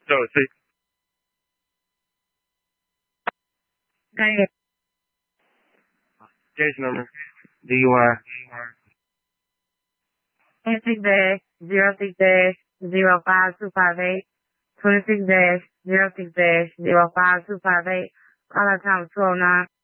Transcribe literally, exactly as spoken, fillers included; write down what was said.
So, see, Go ahead. case number, D U I. twenty-six dash zero six dash zero five two five eight. twenty-six dash zero six dash zero five two five eight. Call out time two oh nine.